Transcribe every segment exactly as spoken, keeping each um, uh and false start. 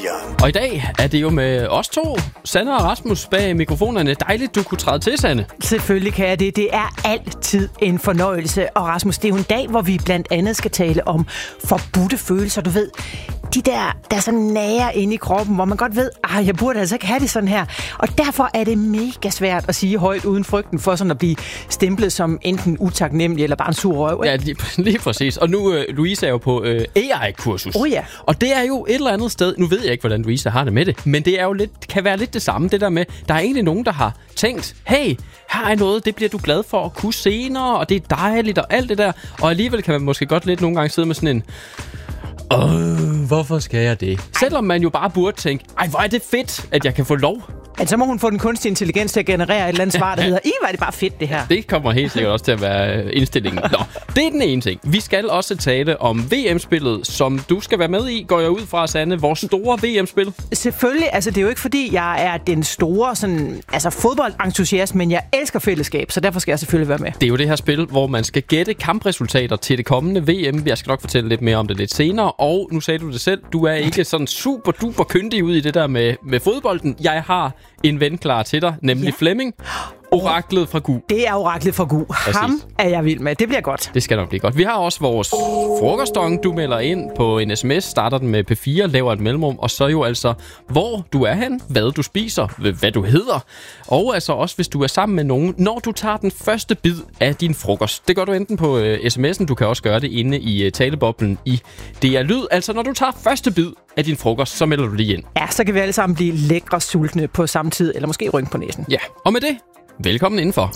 fire. Og i dag er det jo med os to, Sanne og Rasmus, bag mikrofonerne. Dejligt, du kunne træde til, Sanne. Selvfølgelig kan jeg det. Det er altid en fornøjelse. Og Rasmus, det er jo en dag, hvor vi blandt andet skal tale om forbudte følelser. Du ved, de der, der er så nære inde i kroppen, hvor man godt ved, at jeg burde altså ikke have det sådan her. Og derfor er det mega svært at sige højt uden frygten for sådan at blive stemplet som enten utaknemmelig eller bare en sur røv. Ja, lige, lige præcis. Og nu, uh, Louise er jo på uh, A I-kursus. Oh ja. Og det er jo et eller andet sted, nu ved jeg ikke, hvordan Louise har det med det, men det er jo lidt, kan være lidt det samme, det der med, der er egentlig nogen, der har tænkt, hey, her er noget, det bliver du glad for at kunne senere, og det er dejligt og alt det der. Og alligevel kan man måske godt lidt nogle gange sidde med sådan en, åh, hvorfor skal jeg det? Ej. Selvom man jo bare burde tænke, ej, hvor er det fedt, at jeg kan få lov. Altså, så må hun få den kunstige intelligens til at generere et eller andet svar, der hedder, I, hvor er det bare fedt, det her. Det kommer helt sikkert også til at være indstillingen. Nå, det er den ene ting. Vi skal også tale om V M-spillet, som du skal være med i, går jeg ud fra, Sanne. Vores store V M-spil. Selvfølgelig. Altså, det er jo ikke, fordi jeg er den store sådan, altså, fodboldentusiast, men jeg elsker fællesskab, så derfor skal jeg selvfølgelig være med. Det er jo det her spil, hvor man skal gætte kampresultater til det kommende V M. Jeg skal nok fortælle lidt mere om det lidt senere. Og nu sagde du det selv, du er ikke sådan super duper kyndig ud i det der med, med fodbolden. Jeg har en ven klar til dig, nemlig ja. Flemming. Oraklet fra Gu. Det er oraklet fra Gu. Præcis. Ham er jeg vild med. Det bliver godt. Det skal nok blive godt. Vi har også vores frokostdong. Du melder ind på en sms, starter den med P fire, laver et mellemrum, og så jo altså, hvor du er hen, hvad du spiser, hvad du hedder, og altså også, hvis du er sammen med nogen, når du tager den første bid af din frokost. Det gør du enten på uh, sms'en, du kan også gøre det inde i uh, taleboblen i D R Lyd. Altså, når du tager første bid af din frokost, så melder du lige ind. Ja, så kan vi alle sammen blive lækre sultne på samme tid, eller måske rynke på næsen. Ja, og med det, velkommen indenfor.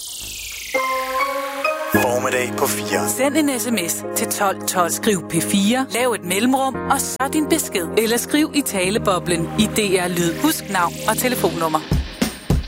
Formiddag på fire. Send en sms til tolv tolv. Skriv P fire, lav et mellemrum, og så din besked. Eller skriv i taleboblen i D R Lyd. Husk navn og telefonnummer.